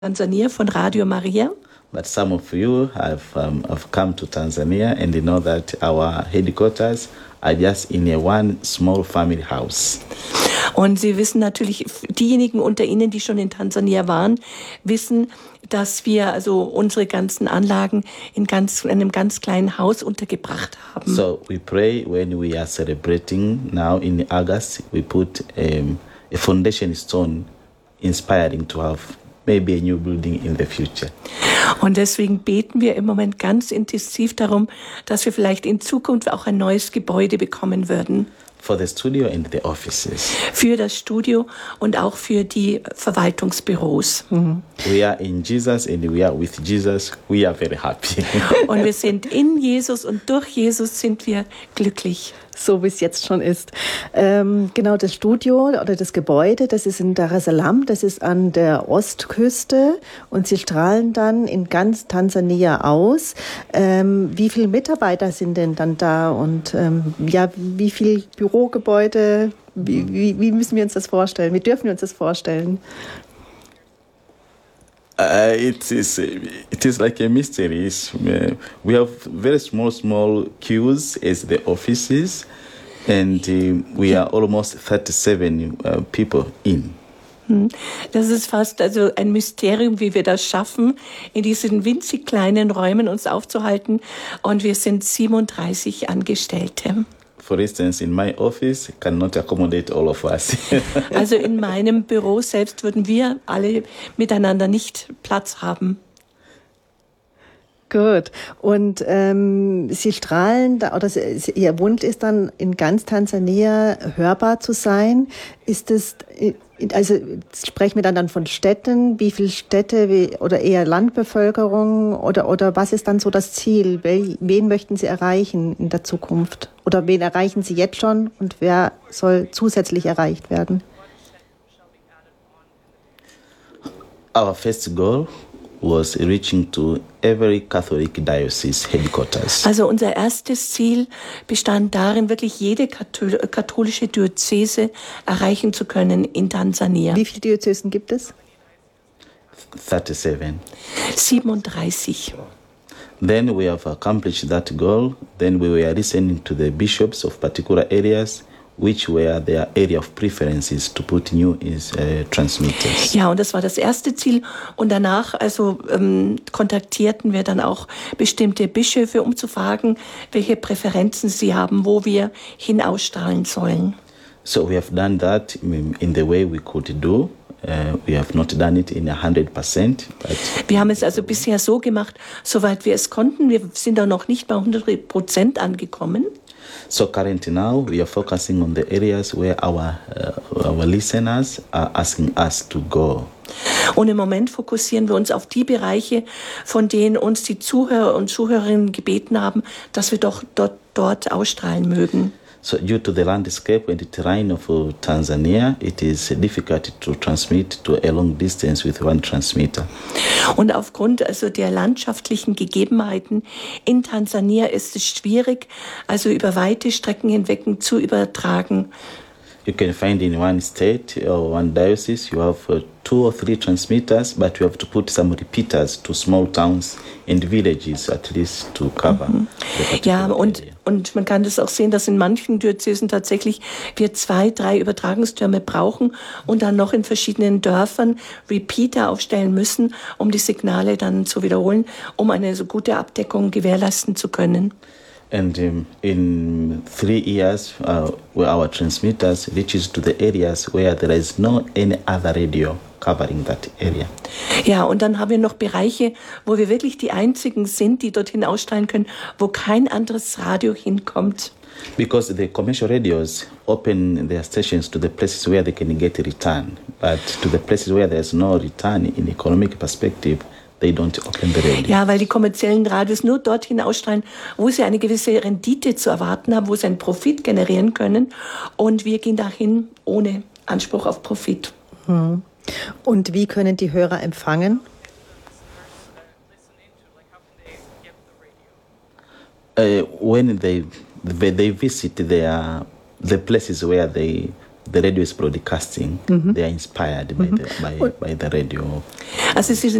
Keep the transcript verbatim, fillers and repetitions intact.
Tansania von Radio Maria. But some of you have, um, have come to Tanzania and you know that our headquarters are just in a one small family house. Und Sie wissen natürlich, diejenigen unter Ihnen, die schon in Tansania waren, wissen, dass wir also unsere ganzen Anlagen in, ganz, in einem ganz kleinen Haus untergebracht haben. So we pray when we are celebrating now in August, we put um, a foundation stone inspiring to have maybe a new building in the future. Und deswegen beten wir im Moment ganz intensiv darum, dass wir vielleicht in Zukunft auch ein neues Gebäude bekommen würden. For the studio and the offices. Für das Studio und auch für die Verwaltungsbüros. Mhm. We are in Jesus and we are with Jesus. We are very happy. Und wir sind in Jesus und durch Jesus sind wir glücklich. So wie es jetzt schon ist. Ähm, genau, das Studio oder das Gebäude, das ist in Dar es Salaam, das ist an der Ostküste und Sie strahlen dann in ganz Tansania aus. Ähm, wie viele Mitarbeiter sind denn dann da und ähm, ja, wie viele Bürogebäude, wie, wie, wie müssen wir uns das vorstellen? Wie dürfen wir uns das vorstellen? Uh, it is it is like a mystery. It's, uh, we have very small small queues as the offices, and uh, we are almost thirty-seven uh, people in. Das ist fast also ein Mysterium, wie wir das schaffen, in diesen winzig kleinen Räumen uns aufzuhalten. Und wir sind siebenunddreißig Angestellte. For instance, in my office, cannot accommodate all of us. Also in meinem Büro selbst würden wir alle miteinander nicht Platz haben. Gut. Und ähm, Sie strahlen, da, oder Sie, Ihr Wunsch ist dann, in ganz Tansania hörbar zu sein. Ist es, also sprechen wir dann, dann von Städten? Wie viele Städte wie, oder eher Landbevölkerung? Oder, oder was ist dann so das Ziel? Wel, wen möchten Sie erreichen in der Zukunft? Oder wen erreichen Sie jetzt schon und wer soll zusätzlich erreicht werden? Our first goal was reaching to every Catholic diocese headquarters. Also unser erstes Ziel bestand darin, wirklich jede katholische Diözese erreichen zu können in Tansania. Wie viele Diözesen gibt es? thirty-seven. siebenunddreißig. Then we have accomplished that goal. Then we were listening to the bishops of particular areas, which were their area of preferences to put new uh, transmitters. Ja, und das war das erste Ziel. Und danach also ähm, kontaktierten wir dann auch bestimmte Bischöfe, um zu fragen, welche Präferenzen sie haben, wo wir hin ausstrahlen sollen. So we have done that in the way we could do. Uh, we have not done it in a hundred percent. Wir haben es also bisher so gemacht, soweit wir es konnten. Wir sind da noch nicht bei hundert Prozent angekommen. So currently now we are focusing on the areas where our uh, our listeners are asking us to go. Und im Moment fokussieren wir uns auf die Bereiche, von denen uns die Zuhörer und Zuhörerinnen gebeten haben, dass wir doch dort, dort ausstrahlen mögen. So due to the landscape and the terrain of uh, Tanzania, it is difficult to transmit to a long distance with one transmitter. Und aufgrund also der landschaftlichen Gegebenheiten in Tansania ist es schwierig, also über weite Strecken hinweg zu übertragen. You can find in one state or one diocese you have uh, two or three transmitters, but you have to put some repeaters to small towns and villages at least to cover. Mhm. Ja, und, und man kann das auch sehen, dass in manchen Diözesen tatsächlich wir zwei, drei Übertragungstürme brauchen und dann noch in verschiedenen Dörfern Repeater aufstellen müssen, um die Signale dann zu wiederholen, um eine so gute Abdeckung gewährleisten zu können. And um, in three years, uh, our transmitters reaches to the areas where there is no any other radio covering that area. Ja, und dann haben wir noch Bereiche, wo wir wirklich die einzigen sind, die dorthin ausstrahlen können, wo kein anderes Radio hinkommt. Because the commercial radios open their stations to the places where they can get a return, but to the places where there is no return in economic perspective, they don't open the radio. Ja, weil die kommerziellen Radios nur dorthin ausstrahlen, wo sie eine gewisse Rendite zu erwarten haben, wo sie einen Profit generieren können. Und wir gehen dahin ohne Anspruch auf Profit. Hm. Und wie können die Hörer empfangen? Uh, when they they visit their the places where they the radio is broadcasting, mm-hmm. they are inspired by, mm-hmm. the, by, by the radio. Also Sie sind